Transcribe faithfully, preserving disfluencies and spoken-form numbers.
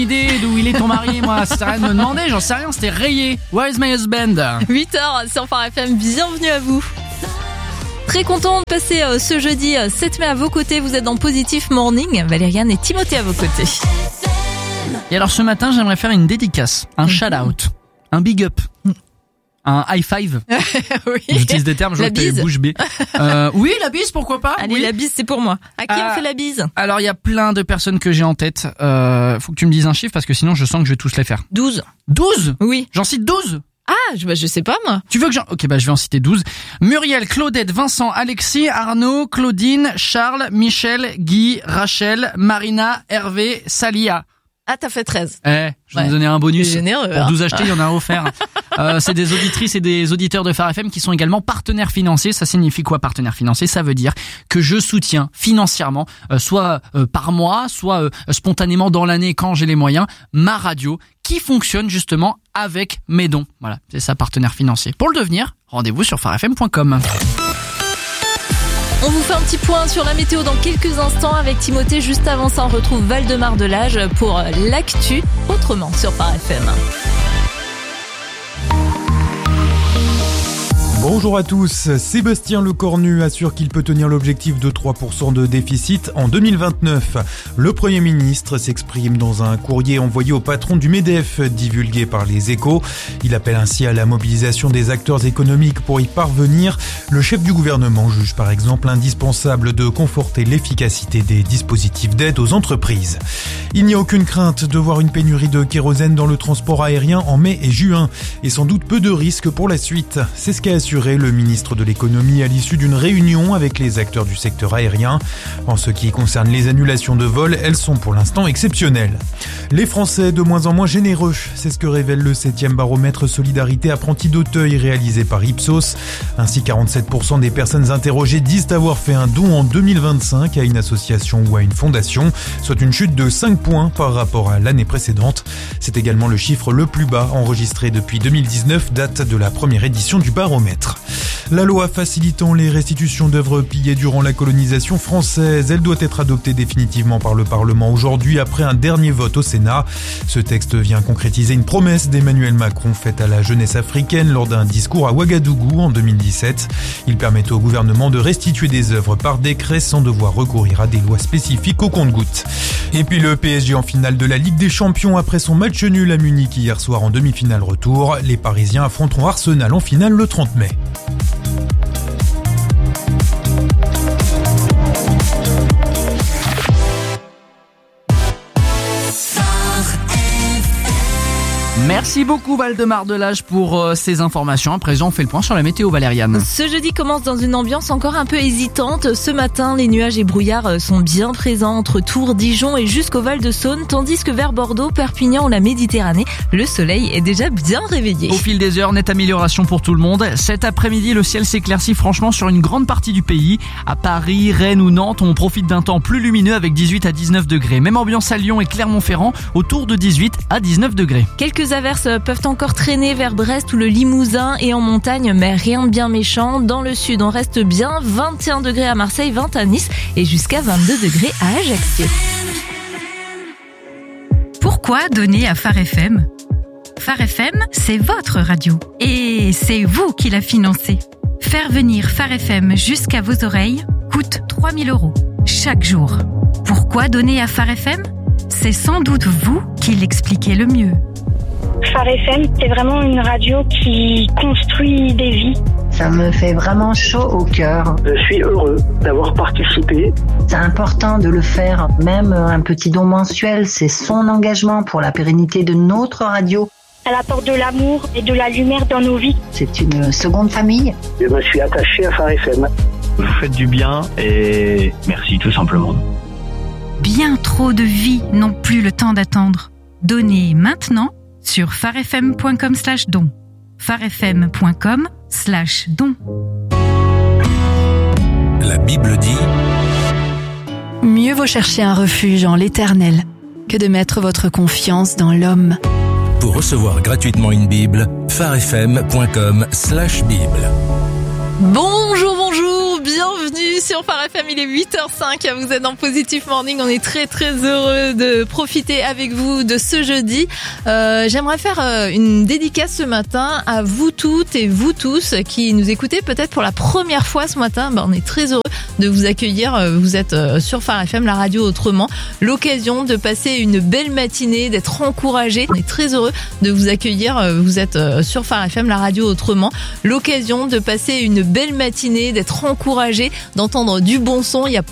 idée d'où il est ton mari, moi, ça sert à rien de me demander, j'en sais rien, c'était rayé. Where is my husband? huit heures sur Phare F M, bienvenue à vous. Très content de passer euh, ce jeudi euh, sept mai à vos côtés, vous êtes dans Positif Morning, Valériane et Timothée à vos côtés. Et alors ce matin, j'aimerais faire une dédicace, un shout-out, un big up. Un high five. Oui. J'utilise des termes, je vois que t'as les bouches bées. Euh, oui, la bise, pourquoi pas. Allez, oui. La bise, c'est pour moi. À qui euh, on fait la bise? Alors, il y a plein de personnes que j'ai en tête. Euh, faut que tu me dises un chiffre parce que sinon, je sens que je vais tous les faire. douze. douze? Oui. J'en cite douze? Ah, je, bah, je sais pas, moi. Tu veux que j'en... Ok, bah, je vais en citer douze. Muriel, Claudette, Vincent, Alexis, Arnaud, Claudine, Charles, Michel, Guy, Rachel, Marina, Hervé, Salia. Ah, t'as fait treize. Eh, je vais Ouais. me donner un bonus. C'est généreux, Pour hein. douze achetés, il y en a un offert. euh, c'est des auditrices et des auditeurs de Phare F M qui sont également partenaires financiers. Ça signifie quoi, partenaire financier? Ça veut dire que je soutiens financièrement, euh, soit euh, par mois, soit euh, spontanément dans l'année quand j'ai les moyens, ma radio qui fonctionne justement avec mes dons. Voilà, c'est ça, partenaire financier. Pour le devenir, rendez-vous sur phare f m point com. On vous fait un petit point sur la météo dans quelques instants avec Timothée. Juste avant ça, on retrouve Valdemar Delage pour l'actu autrement sur Phare F M. Bonjour à tous, Sébastien Lecornu assure qu'il peut tenir l'objectif de trois pour cent de déficit en deux mille vingt-neuf. Le Premier ministre s'exprime dans un courrier envoyé au patron du MEDEF divulgué par les Échos. Il appelle ainsi à la mobilisation des acteurs économiques pour y parvenir. Le chef du gouvernement juge par exemple indispensable de conforter l'efficacité des dispositifs d'aide aux entreprises. Il n'y a aucune crainte de voir une pénurie de kérosène dans le transport aérien en mai et juin et sans doute peu de risques pour la suite. C'est ce qu'a assuré le ministre de l'économie à l'issue d'une réunion avec les acteurs du secteur aérien. En ce qui concerne les annulations de vols, elles sont pour l'instant exceptionnelles. Les Français de moins en moins généreux, c'est ce que révèle le septième baromètre Solidarité Apprentis d'Auteuil réalisé par Ipsos. Ainsi, quarante-sept pour cent des personnes interrogées disent avoir fait un don en deux mille vingt-cinq à une association ou à une fondation, soit une chute de cinq points par rapport à l'année précédente. C'est également le chiffre le plus bas enregistré depuis deux mille dix-neuf, date de la première édition du baromètre. La loi facilitant les restitutions d'œuvres pillées durant la colonisation française, elle doit être adoptée définitivement par le Parlement aujourd'hui après un dernier vote au Sénat. Ce texte vient concrétiser une promesse d'Emmanuel Macron faite à la jeunesse africaine lors d'un discours à Ouagadougou en deux mille dix-sept. Il permet au gouvernement de restituer des œuvres par décret sans devoir recourir à des lois spécifiques au compte-gouttes. Et puis le P S G en finale de la Ligue des Champions après son match nul à Munich hier soir en demi-finale retour. Les Parisiens affronteront Arsenal en finale le trente mai. Merci beaucoup Valdemar Delage pour euh, ces informations. À présent, on fait le point sur la météo, Valériane. Ce jeudi commence dans une ambiance encore un peu hésitante. Ce matin, les nuages et brouillards sont bien présents entre Tours, Dijon et jusqu'au Val-de-Saône, tandis que vers Bordeaux, Perpignan ou la Méditerranée, le soleil est déjà bien réveillé. Au fil des heures, nette amélioration pour tout le monde. Cet après-midi, le ciel s'éclaircit franchement sur une grande partie du pays. À Paris, Rennes ou Nantes, on profite d'un temps plus lumineux avec dix-huit à dix-neuf degrés. Même ambiance à Lyon et Clermont-Ferrand, autour de dix-huit à dix-neuf degrés. Quelques averses peuvent encore traîner vers Brest ou le Limousin et en montagne, mais rien de bien méchant. Dans le sud, on reste bien, vingt et un degrés à Marseille, vingt à Nice et jusqu'à vingt-deux degrés à Ajaccio. Pourquoi donner à Phare F M ? Phare F M, c'est votre radio et c'est vous qui la financez. Faire venir Phare F M jusqu'à vos oreilles coûte trois mille euros chaque jour. Pourquoi donner à Phare F M ? C'est sans doute vous qui l'expliquez le mieux. Phare F M, c'est vraiment une radio qui construit des vies. Ça me fait vraiment chaud au cœur. Je suis heureux d'avoir participé. C'est important de le faire. Même un petit don mensuel, c'est son engagement pour la pérennité de notre radio. Elle apporte de l'amour et de la lumière dans nos vies. C'est une seconde famille. Je me suis attaché à Phare F M. Vous faites du bien et merci tout simplement. Bien trop de vies n'ont plus le temps d'attendre. Donnez maintenant sur pharefm point com slash don. pharefm point com slash don. La Bible dit: mieux vaut chercher un refuge en l'Éternel que de mettre votre confiance dans l'homme. Pour recevoir gratuitement une Bible, pharefm point com slash Bible. Bonjour, bonjour, bienvenue sur Phare F M, il est huit heures cinq, vous êtes dans Positive Morning, on est très très heureux de profiter avec vous de ce jeudi. Euh, j'aimerais faire euh, une dédicace ce matin à vous toutes et vous tous qui nous écoutez peut-être pour la première fois ce matin. Ben, on est très heureux de vous accueillir, vous êtes euh, sur Phare F M, la radio autrement, l'occasion de passer une belle matinée, d'être encouragé. On est très heureux de vous accueillir, euh, vous êtes euh, sur Phare F M, la radio autrement, l'occasion de passer une belle matinée, d'être encouragé, d'entendre du bon son. Il y a